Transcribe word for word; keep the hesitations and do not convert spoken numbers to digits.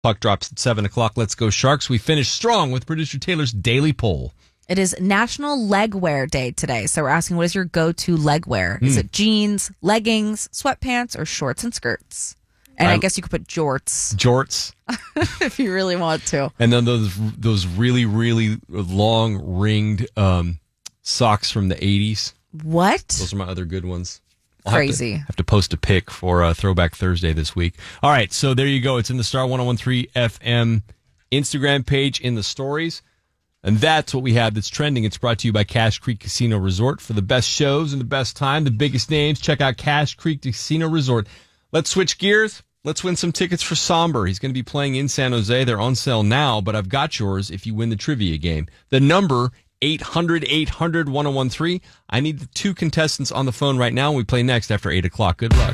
Puck drops at seven o'clock. Let's go Sharks. We finish strong with producer Taylor's daily poll. It is National Leg Wear Day today. So we're asking, what is your go-to leg wear? Mm. Is it jeans, leggings, sweatpants, or shorts and skirts? And I, I guess you could put jorts. Jorts. If you really want to. And then those those really, really long ringed um, socks from the eighties. What? Those are my other good ones. I'll Crazy. Have to, have to post a pic for uh, Throwback Thursday this week. All right, so there you go. It's in the Star one oh one three F M Instagram page in the stories. And that's what we have that's trending. It's brought to you by Cache Creek Casino Resort. For the best shows and the best time, the biggest names, check out Cache Creek Casino Resort. Let's switch gears. Let's win some tickets for Somber. He's going to be playing in San Jose. They're on sale now, but I've got yours if you win the trivia game. The number, eight hundred, eight hundred, ten thirteen. I need the two contestants on the phone right now. We play next after eight o'clock. Good luck.